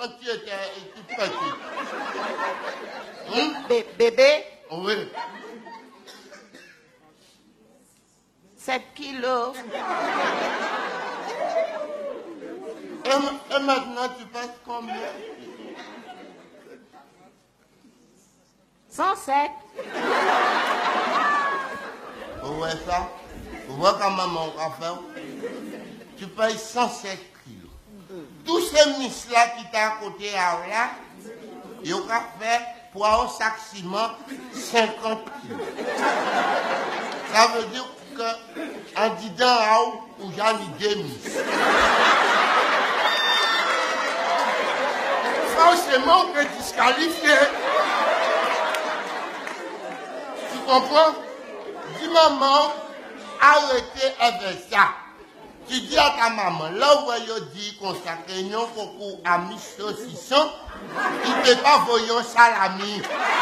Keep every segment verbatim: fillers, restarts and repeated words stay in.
quand tu étais tout petit. Hum? Bébé? Oui. sept kilos. Et, et maintenant, tu pèses combien? cent sept. Vous voyez ça? Vous voyez comment mon café? Tu payes cent sept kilos. Tous ces miss-là qui t'ont à côté là, ils ont fait pour un sac ciment cinquante kilos. Ça veut dire que en disant où j'en ai deux miss. Forcément que disqualifié. Tu comprends? Dis maman, arrêtez avec ça. Tu dis à ta maman, là où elle dit qu'on s'accroche beaucoup à mis saucisson, il ne peut pas voyant salami.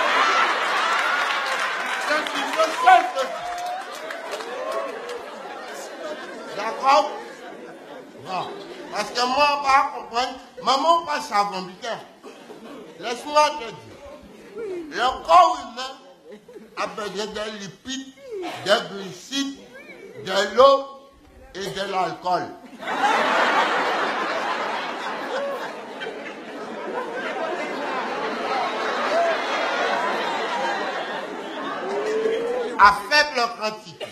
D'accord? Bon. Parce que moi, on va comprendre. Maman, pas savon, putain. Laisse-moi te dire. Le corps humain a besoin de lipides, de glucides, de l'eau et de l'alcool. À faible quantité.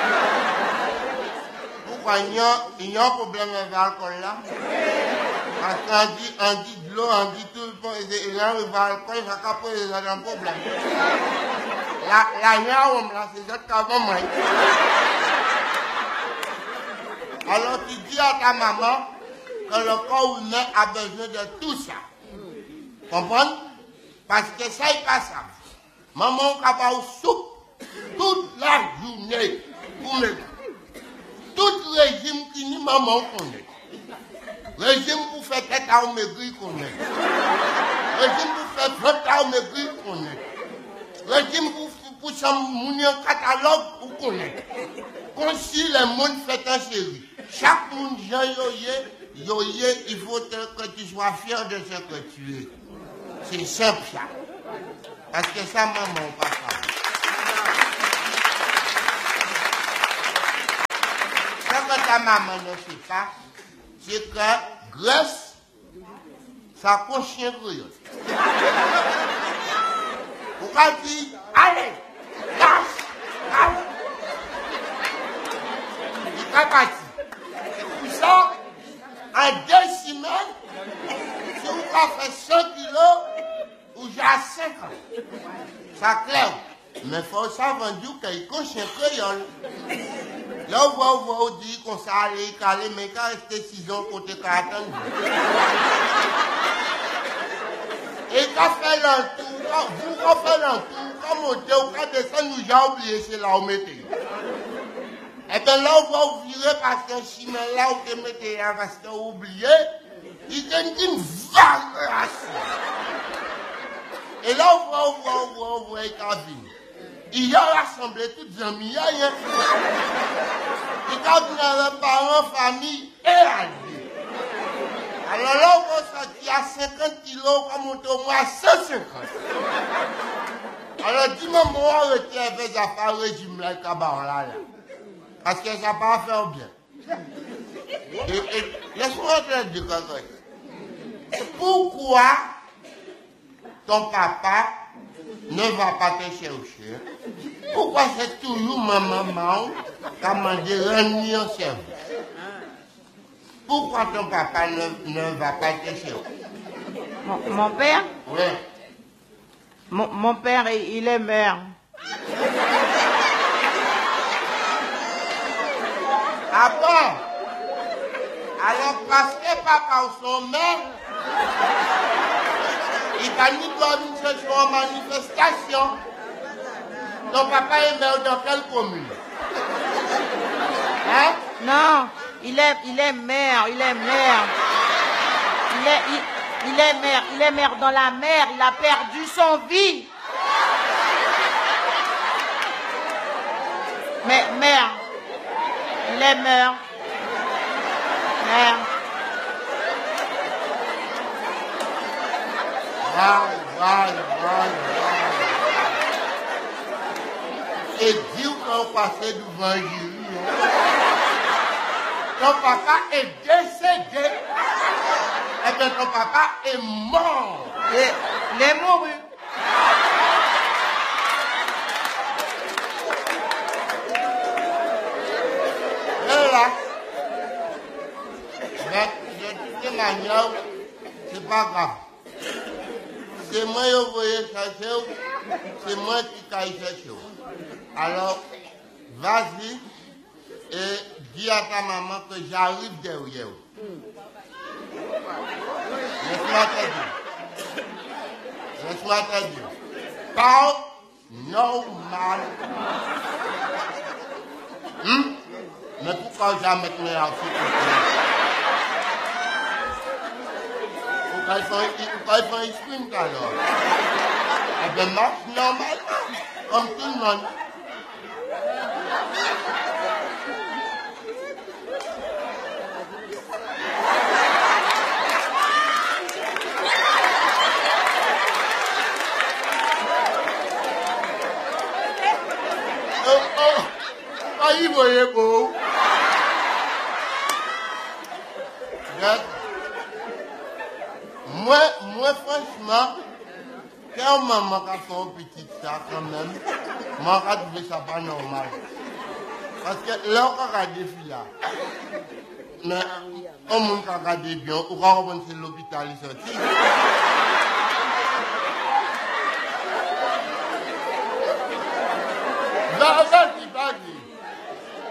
Pourquoi il y a, il y a un problème avec l'alcool là? Parce qu'on dit, on dit de l'eau, on dit tout le temps, et là, il va l'alcool, il va capoter, il y a un problème. La, la niaoum là, c'est ça qu'avant moi. Alors tu dis à ta maman que le corps humain a besoin de tout ça. Comprends? Parce que ça n'est pas ça. Maman a pas au soupe toute la journée pour me. Tout régime qui ni maman connaît. Régime pour faire tête à maigrir connaît. Régime pour faire vingt à maigrir connaît. Régime pour pour ça mounir catalogue ou connaît. Quand si le monde fait un série. Chaque monde j'ai yoyé, yoyé, il faut que tu sois fier de ce que tu es. C'est simple ça. Parce que ça maman pas ça. Ce que ta maman ne fait pas, c'est que graisse, ça conscient créole. Pourquoi dit, allez, lâche, allez. Il n'est pas parti. Pour ça, en deux semaines, si vous avez fait cent kilos, ou j'ai cinquante. Ça clair. Mais il faut savoir qu'il est conscient créole. Là, on va vous dire qu'on s'est allé caler, mais quand rester six ans côté quarante. Et quand fait l'entour, vous quand fait l'entour, quand montez ou quand descendez, nous j'ai oublié, c'est là où vous mettez. Et bien là, on va vous virer parce que si là où vous mettez, parce que vous oubliez, il y a une variation. Et là, on va, on va, on va, on va, on va, il a rassemblé toutes les amis. Il a les parents, famille et alliés. Alors là, on va sortir à cinquante kilos, on va monter au moins à cent cinquante. Alors dis-moi, moi, arrêtez avec les affaires régime là, là, parce que ça va pas faire bien. Et, et laisse-moi te dire quelque chose. Pourquoi ton papa ne va pas te chercher? Pourquoi c'est toujours ma maman qui a demandé revenir en service? Pourquoi ton papa ne, ne va pas te chercher? Mon, mon père? Oui. Mon, mon père, il est maire. Ah bon? Alors parce que papa ou son maire, il va ni dormir sur une manifestation. Ton papa est maire dans quelle commune? Hein? Non, il est, il est maire, il est maire. Il est, il, il est maire, il est maire dans la mer, il a perdu son vie. Mais maire, il est maire. Maire. Vai, vai, vai, vai. Et dire qu'on passait devant Jésus. Ton papa est décédé. Eh bien, ton papa est mort. Et il est mouru. Et là, mais de toute manière, c'est pas grave. C'est moi qui voyais chercher, c'est moi qui t'ai cherché. Alors, vas-y et dis à ta maman que j'arrive derrière. Laisse-moi te dire. Laisse-moi te dire. Parle normal. Hum? Mais pourquoi jamais te mettre en Pourquoi ils font un sprint alors? Eh bien, marche normalement, comme tout le monde. Oh, oh, oh, il voyait beau. Moi, moi, franchement, quand maman a fait un petit ça quand même, moi, je trouve ça pas normal. Parce que là, on a regardé là. Mais, on a regardé bien, on va remonter l'hôpital, il sorti. Va, va,